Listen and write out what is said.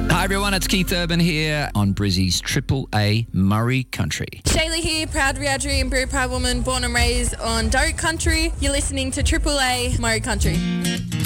Hi everyone, it's Keith Urban here on Brizzy's Triple A Murray Country. Shayla here, proud Wiradjuri and Biri Proud woman, born and raised on Doak Country. You're listening to Triple A Murray Country.